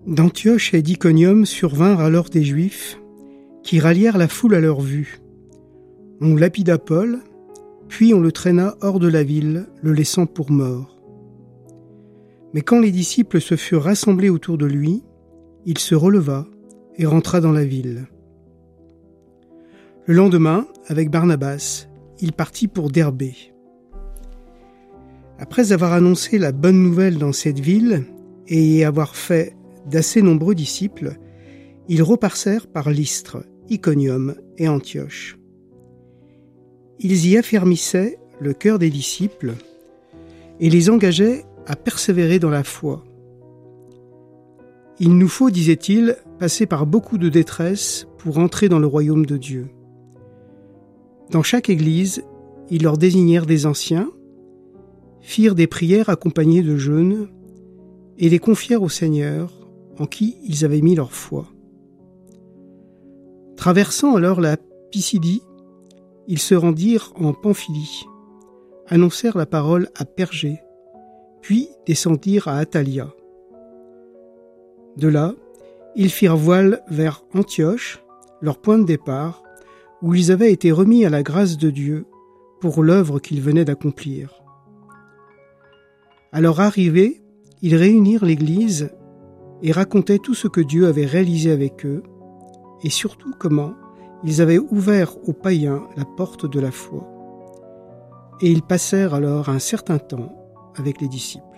D'Antioche et d'Iconium survinrent alors des Juifs qui rallièrent la foule à leur vue. On lapida Paul, puis on le traîna hors de la ville, le laissant pour mort. Mais quand les disciples se furent rassemblés autour de lui, il se releva et rentra dans la ville. Le lendemain, avec Barnabas, il partit pour Derbé. Après avoir annoncé la bonne nouvelle dans cette ville et y avoir fait d'assez nombreux disciples, ils repassèrent par Lystre, Iconium et Antioche. Ils y affermissaient le cœur des disciples et les engageaient à persévérer dans la foi. Il nous faut, disait-il, passer par beaucoup de détresse pour entrer dans le royaume de Dieu. Dans chaque église, ils leur désignèrent des anciens, firent des prières accompagnées de jeûnes et les confièrent au Seigneur en qui ils avaient mis leur foi. Traversant alors la Pisidie, ils se rendirent en Pamphylie, annoncèrent la parole à Pergé, puis descendirent à Attalia. De là, ils firent voile vers Antioche, leur point de départ, où ils avaient été remis à la grâce de Dieu pour l'œuvre qu'ils venaient d'accomplir. À leur arrivée, ils réunirent l'Église et racontaient tout ce que Dieu avait réalisé avec eux, et surtout comment ils avaient ouvert aux païens la porte de la foi. Et ils passèrent alors un certain temps avec les disciples.